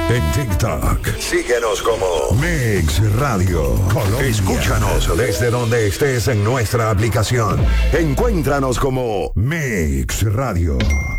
En TikTok, síguenos como Mix Radio Colombia. Escúchanos desde donde estés en nuestra aplicación. Encuéntranos como Mix Radio.